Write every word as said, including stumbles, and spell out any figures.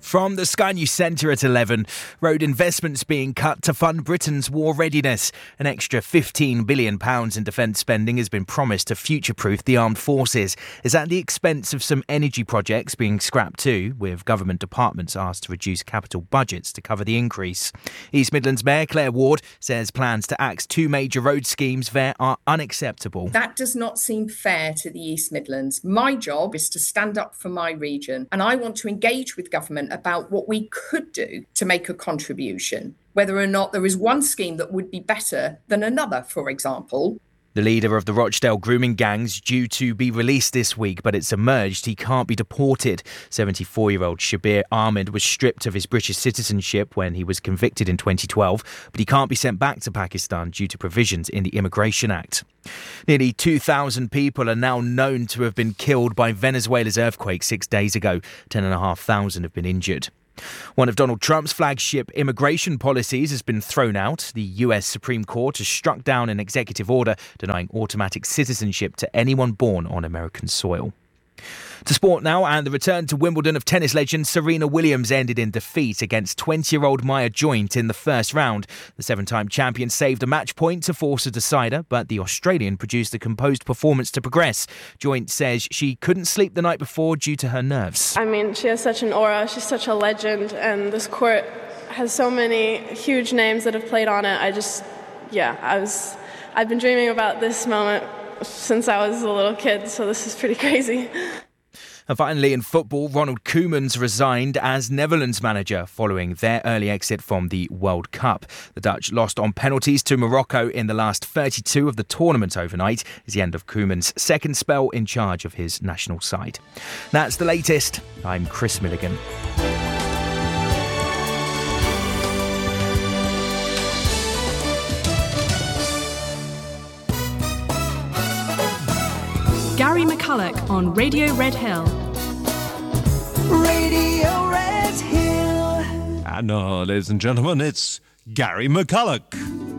From the Sky News Centre at eleven, road investments being cut to fund Britain's war readiness. An extra fifteen billion pounds in defence spending has been promised to future-proof the armed forces. Is at the expense of some energy projects being scrapped too, with government departments asked to reduce capital budgets to cover the increase. East Midlands Mayor Claire Ward says plans to axe two major road schemes there are unacceptable. That does not seem fair to the East Midlands. My job is to stand up for my region, and I want to engage with government about what we could do to make a contribution, whether or not there is one scheme that would be better than another, for example. The leader of the Rochdale grooming gang's due to be released this week, but it's emerged he can't be deported. seventy-four-year-old Shabir Ahmed was stripped of his British citizenship when he was convicted in twenty twelve, but he can't be sent back to Pakistan due to provisions in the Immigration Act. Nearly two thousand people are now known to have been killed by Venezuela's earthquake six days ago. ten thousand five hundred have been injured. One of Donald Trump's flagship immigration policies has been thrown out. The U S Supreme Court has struck down an executive order denying automatic citizenship to anyone born on American soil. To sport now, and the return to Wimbledon of tennis legend Serena Williams ended in defeat against twenty-year-old Maya Joint in the first round. The seven-time champion saved a match point to force a decider, but the Australian produced a composed performance to progress. Joint says she couldn't sleep the night before due to her nerves. I mean, she has such an aura, she's such a legend, and this court has so many huge names that have played on it. I just, yeah, I was, I've been dreaming about this moment since I was a little kid, so this is pretty crazy. And finally, in football, Ronald Koeman's resigned as Netherlands manager following their early exit from the World Cup. The Dutch lost on penalties to Morocco in the last thirty-two of the tournament overnight. It's the end of Koeman's second spell in charge of his national side. That's the latest. I'm Chris Milligan. Gary McCulloch on Radio Red Hill. Radio Red Hill. And uh, ladies and gentlemen, it's Gary McCulloch.